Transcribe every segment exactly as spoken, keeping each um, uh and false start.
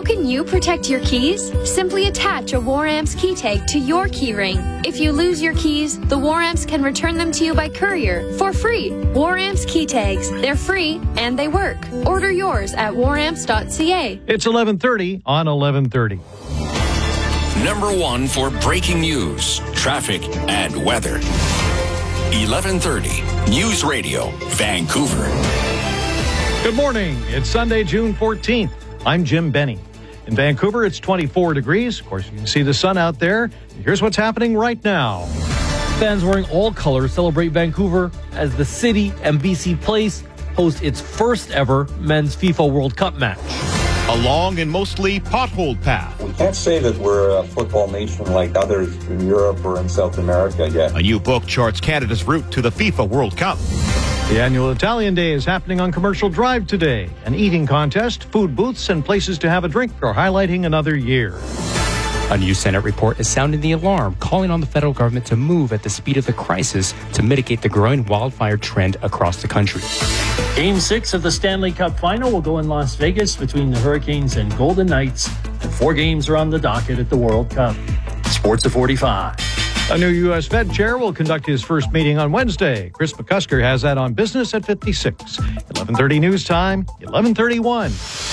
can you protect your keys? Simply attach a War-Amps key tag to your key ring. If you lose your keys, the War-Amps can return them to you by courier for free. War-Amps key tags. They're free and they work. Order yours at war amps dot c a. It's eleven thirty on eleven thirty. Number one for breaking news, traffic, and weather. eleven thirty News Radio, Vancouver. Good morning. It's Sunday, June fourteenth. I'm Jim Benny. In Vancouver, it's twenty-four degrees. Of course, you can see the sun out there. Here's what's happening right now. Fans wearing all colors celebrate Vancouver as the city and B C Place host its first ever men's FIFA World Cup match. A long and mostly potholed path. We can't say that we're a football nation like others in Europe or in South America yet. A new book charts Canada's route to the FIFA World Cup. The annual Italian Day is happening on Commercial Drive today. An eating contest, food booths, and places to have a drink are highlighting another year. A new Senate report is sounding the alarm, calling on the federal government to move at the speed of the crisis to mitigate the growing wildfire trend across the country. Game six of the Stanley Cup Final will go in Las Vegas between the Hurricanes and Golden Knights, and four games are on the docket at the World Cup. Sports at forty-five. A new U S Fed chair will conduct his first meeting on Wednesday. Chris McCusker has that on Business at fifty-six. eleven thirty news time, eleven thirty-one.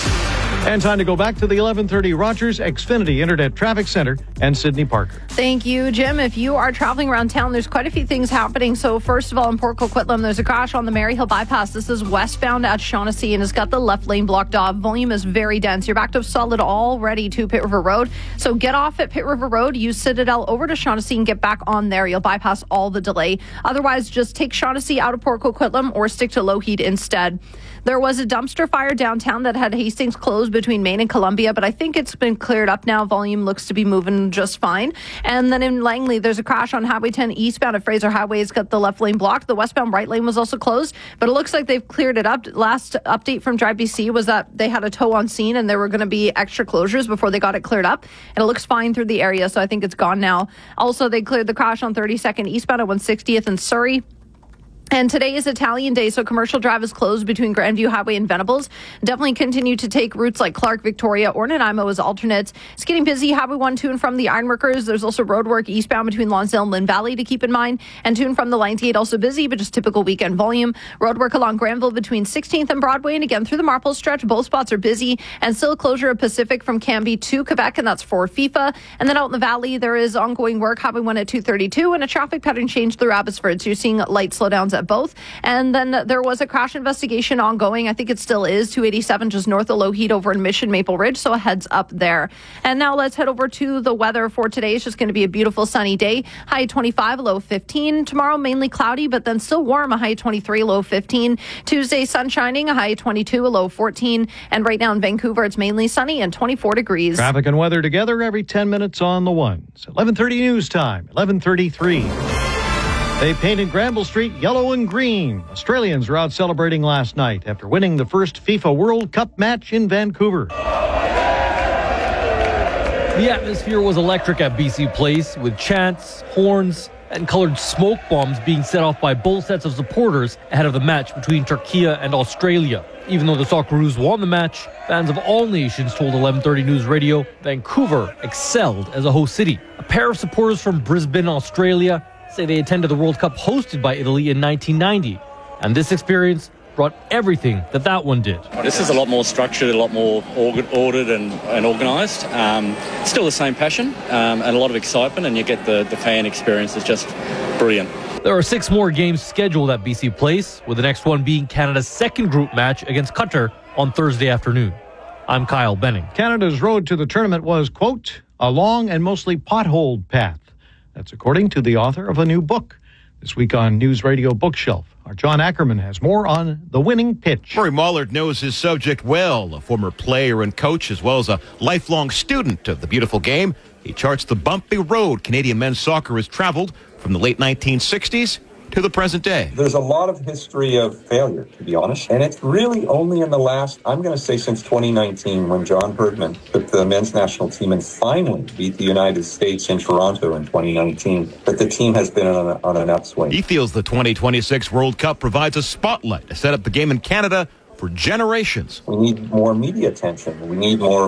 And time to go back to the eleven thirty Rogers Xfinity Internet Traffic Center and Sydney Parker. Thank you, Jim. If you are traveling around town, there's quite a few things happening. So first of all, in Port Coquitlam, there's a crash on the Maryhill bypass. This is westbound at Shaughnessy and has got the left lane blocked off. Volume is very dense. You're backed up solid already to Pitt River Road. So get off at Pitt River Road, use Citadel over to Shaughnessy and get back on there. You'll bypass all the delay. Otherwise, just take Shaughnessy out of Port Coquitlam or stick to Lougheed instead. There was a dumpster fire downtown that had Hastings closed between Main and Columbia, but I think it's been cleared up now. Volume looks to be moving just fine. And then in Langley, there's a crash on Highway ten eastbound at Fraser Highway. It's got the left lane blocked. The westbound right lane was also closed, but it looks like they've cleared it up. Last update from Drive B C was that they had a tow on scene and there were going to be extra closures before they got it cleared up. And it looks fine through the area, so I think it's gone now. Also, they cleared the crash on thirty-second eastbound at one sixtieth in Surrey. And today is Italian Day, so Commercial Drive is closed between Grandview Highway and Venables. Definitely continue to take routes like Clark, Victoria, or Nanaimo as alternates. It's getting busy. Highway one to and from the Ironworkers. There's also road work eastbound between Lonsdale and Lynn Valley to keep in mind. And to and from the Lions Gate also busy, but just typical weekend volume. Road work along Granville between sixteenth and Broadway. And again, through the Marple stretch, both spots are busy. And still closure of Pacific from Cambie to Quebec, and that's for FIFA. And then out in the Valley, there is ongoing work. Highway one at two thirty-two and a traffic pattern change through Abbotsford. So you're seeing light slowdowns at both. And And then there was a crash investigation ongoing. I think it still is. two eighty-seven just north of Lougheed over in Mission Maple Ridge. So a heads up there. And now let's head over to the weather for today. It's just going to be a beautiful sunny day. High twenty-five, low fifteen. Tomorrow mainly cloudy, but then still warm. A high twenty-three, low fifteen. Tuesday sun shining. A high twenty-two, a low fourteen. And right now in Vancouver, it's mainly sunny and twenty-four degrees. Traffic and weather together every ten minutes on the ones. eleven thirty news time, eleven thirty-three. They painted Granville Street yellow and green. Australians were out celebrating last night after winning the first FIFA World Cup match in Vancouver. The atmosphere was electric at B C Place, with chants, horns, and colored smoke bombs being set off by both sets of supporters ahead of the match between Turkey and Australia. Even though the Socceroos won the match, fans of all nations told eleven thirty News Radio Vancouver excelled as a host city. A pair of supporters from Brisbane, Australia, say they attended the World Cup hosted by Italy in nineteen ninety, and this experience brought everything that that one did. This is a lot more structured, a lot more ordered and, and organised. Um, still the same passion um, and a lot of excitement, and you get the, the fan experience. It's just brilliant. There are six more games scheduled at B C Place, with the next one being Canada's second group match against Qatar on Thursday afternoon. I'm Kyle Benning. Canada's road to the tournament was, quote, a long and mostly potholed path. That's according to the author of a new book. This week on News Radio Bookshelf, our John Ackerman has more on the winning pitch. Murray Mollard knows his subject well, a former player and coach, as well as a lifelong student of the beautiful game. He charts the bumpy road Canadian men's soccer has traveled from the late nineteen sixties to the present day. There's a lot of history of failure, to be honest. And it's really only in the last, I'm going to say since twenty nineteen, when John Bergman took the men's national team and finally beat the United States in Toronto in twenty nineteen, that the team has been on, a, on an upswing. He feels the twenty twenty-six World Cup provides a spotlight to set up the game in Canada for generations. We need more media attention. We need more